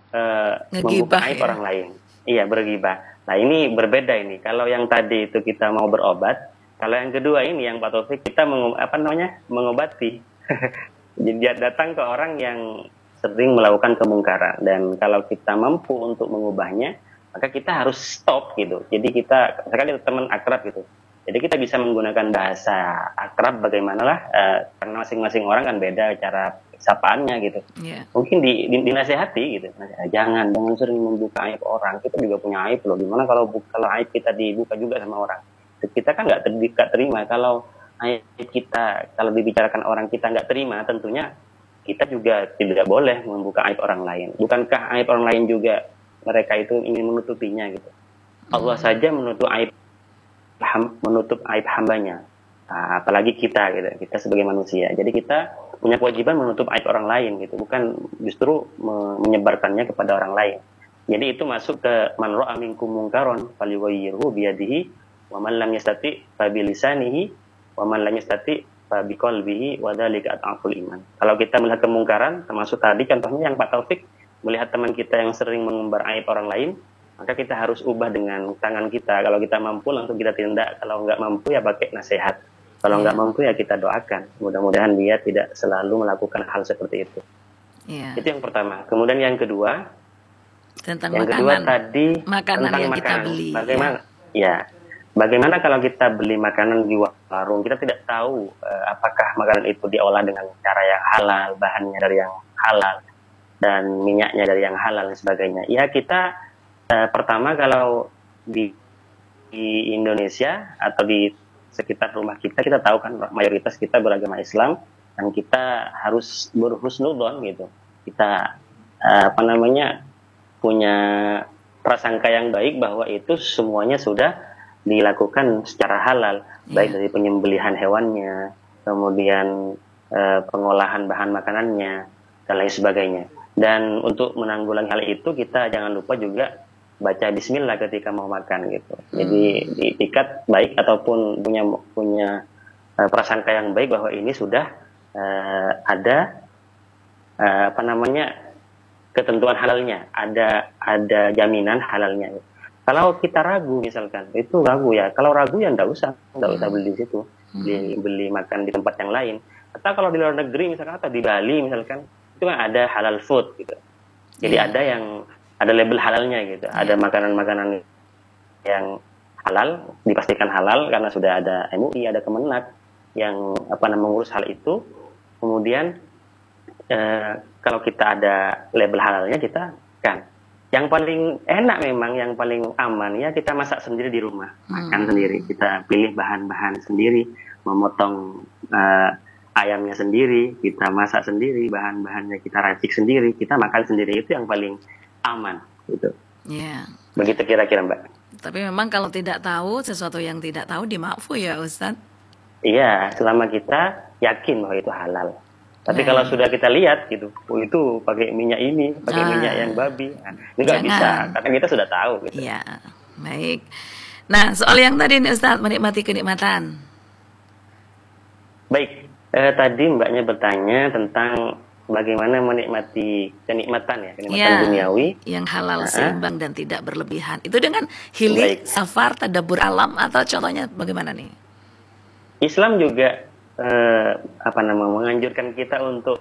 Membuka Ngegibah aib ya. orang lain. Iya, bergibah. Nah, ini berbeda ini. Kalau yang tadi itu kita mau berobat, kalau yang kedua ini yang Pak Taufik kita mengobati. Jadi dia datang ke orang yang sering melakukan kemungkaran dan kalau kita mampu untuk mengubahnya, maka kita harus stop gitu. Jadi kita sekali teman akrab gitu. Jadi kita bisa menggunakan bahasa akrab bagaimanalah karena masing-masing orang kan beda cara sapaannya gitu. Ya. Mungkin dinasehati gitu. Jangan sering membuka aib orang. Kita juga punya aib loh. Gimana kalau aib kita dibuka juga sama orang? Kita kan nggak terima kalau aib kita, kalau dibicarakan orang kita nggak terima, tentunya kita juga tidak boleh membuka aib orang lain. Bukankah aib orang lain juga mereka itu ingin menutupinya gitu? Allah saja menutup aib hambanya. Nah, apalagi kita gitu, kita sebagai manusia. Jadi kita punya kewajiban menutup aib orang lain gitu, bukan justru menyebarkannya kepada orang lain. Jadi itu masuk ke man ra'a minkum munkaron falyughayyirhu biyadihi wa man lam yastati fa bilisanihi wa man lam yastati fa biqalbihi wa dzalika at'aful iman. Kalau kita melihat kemungkaran, termasuk tadi contohnya yang Pak Taufik melihat teman kita yang sering mengumbar aib orang lain, maka kita harus ubah dengan tangan kita. Kalau kita mampu langsung kita tindak, kalau nggak mampu ya pakai nasihat. Kalau nggak mampu ya kita doakan. Mudah-mudahan dia tidak selalu melakukan hal seperti itu. Ya. Itu yang pertama. Kemudian yang kedua, Tentang yang makanan. kedua tadi Makanan tentang yang kita makanan. beli. Bagaimana? Ya. Bagaimana kalau kita beli makanan di warung, kita tidak tahu apakah makanan itu diolah dengan cara yang halal, bahannya dari yang halal, dan minyaknya dari yang halal dan sebagainya. Ya kita pertama kalau di Indonesia atau di sekitar rumah kita tahu kan mayoritas kita beragama Islam dan kita harus berhusnudon gitu. Kita punya prasangka yang baik bahwa itu semuanya sudah dilakukan secara halal, baik dari penyembelihan hewannya, kemudian pengolahan bahan makanannya dan lain sebagainya. Dan untuk menanggulangi hal itu kita jangan lupa juga baca bismillah ketika mau makan gitu. Jadi diikat baik ataupun punya prasangka yang baik bahwa ini sudah ada ketentuan halalnya, ada jaminan halalnya. Kalau kita ragu misalkan, itu ragu ya. Kalau ragu ya nggak usah beli di situ, beli makan di tempat yang lain. Atau kalau di luar negeri misalkan atau di Bali misalkan, itu kan ada halal food gitu. Jadi ada label halalnya gitu. Ada makanan-makanan yang halal, dipastikan halal karena sudah ada MUI, ada Kemenak yang mengurus hal itu. Kemudian kalau kita ada label halalnya kita kan. Yang paling enak memang, yang paling aman ya kita masak sendiri di rumah, makan sendiri. Kita pilih bahan-bahan sendiri, memotong ayamnya sendiri, kita masak sendiri, bahan-bahannya kita racik sendiri, kita makan sendiri, itu yang paling aman gitu. Ya. Begitu kira-kira Mbak. Tapi memang kalau tidak tahu sesuatu yang tidak tahu dimaafu ya Ustadz. Iya, selama kita yakin bahwa itu halal. Tapi kalau sudah kita lihat gitu, itu pakai minyak ini, pakai minyak yang babi, ini nggak bisa, karena kita sudah tahu. Gitu. Iya, baik. Nah, soal yang tadi nih Ustadz, menikmati kenikmatan. Baik, tadi Mbaknya bertanya tentang bagaimana menikmati kenikmatan duniawi. Yang halal, seimbang dan tidak berlebihan. Itu dengan hilih, safar, tadabbur alam, atau contohnya bagaimana nih? Islam juga menganjurkan kita untuk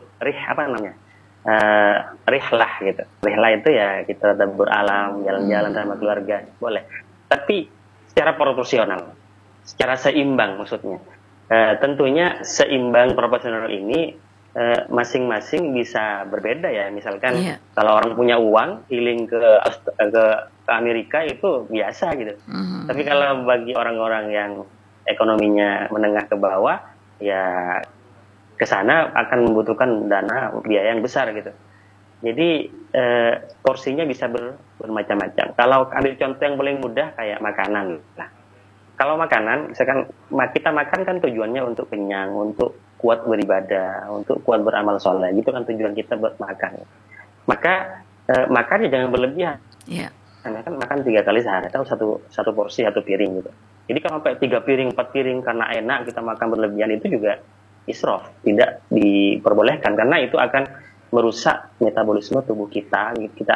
rihlah gitu. Rihlah itu ya kita tadabbur alam, jalan-jalan sama keluarga, boleh. Tapi secara proporsional, secara seimbang maksudnya. Tentunya seimbang proporsional ini masing-masing bisa berbeda ya. Misalkan kalau orang punya uang, healing ke Amerika itu biasa gitu. Tapi kalau bagi orang-orang yang ekonominya menengah ke bawah, ya ke sana akan membutuhkan biaya yang besar gitu. Jadi porsinya bisa bermacam-macam. Kalau ambil contoh yang paling mudah kayak makanan. Nah, kalau makanan, misalkan kita makan kan tujuannya untuk kenyang, untuk kuat beribadah, untuk kuat beramal soleh. Gitu kan tujuan kita buat makan. Maka makannya jangan berlebihan. Karena kan makan 3 kali sehari atau satu porsi, 1 piring gitu. Jadi kalau sampai 3 piring, 4 piring karena enak kita makan berlebihan itu juga israf, tidak diperbolehkan karena itu akan merusak metabolisme tubuh kita. Kita